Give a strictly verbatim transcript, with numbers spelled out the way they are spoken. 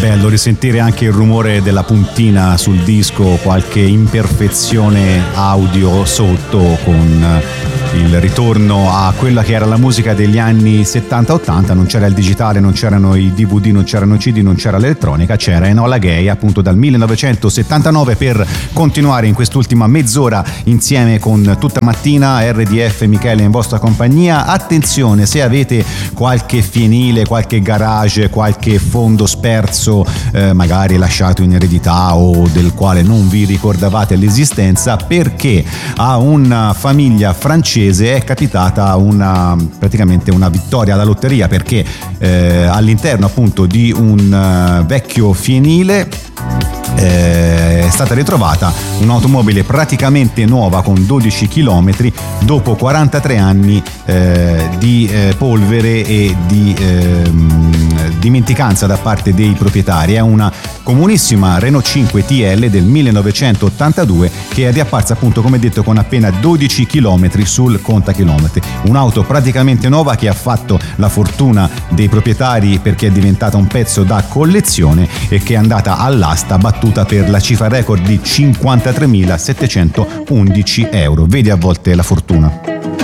bello risentire anche il rumore della puntina sul disco, qualche imperfezione audio sotto, con il ritorno a quella che era la musica degli anni settanta ottanta. Non c'era il digitale, non c'erano i D V D, non c'erano i C D, non c'era l'elettronica, c'era Enola Gay appunto dal millenovecentosettantanove, per continuare in quest'ultima mezz'ora insieme con Tutta Mattina, R D F, Michele in vostra compagnia. Attenzione, se avete qualche fienile, qualche garage, qualche fondo sperso, eh, magari lasciato in eredità o del quale non vi ricordavate l'esistenza, perché a una famiglia francese è capitata una praticamente una vittoria alla lotteria, perché eh, all'interno appunto di un uh, vecchio fienile eh, è stata ritrovata un'automobile praticamente nuova con dodici chilometri dopo quarantatré anni eh, di eh, polvere e di eh, dimenticanza da parte dei proprietari. È una comunissima Renault cinque T L del millenovecentottantadue che è riapparsa appunto, come detto, con appena dodici chilometri sul contachilometri. Un'auto praticamente nuova che ha fatto la fortuna dei proprietari perché è diventata un pezzo da collezione e che è andata all'asta battuta per la cifra record di cinquantatremilasettecentoundici euro. Vedi a volte la fortuna.